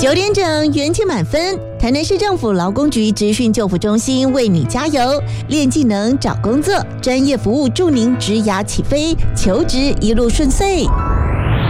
9点整，元气满分。台南市政府劳工局职训就服中心为你加油，练技能找工作，专业服务助您职涯起飞，求职一路顺遂。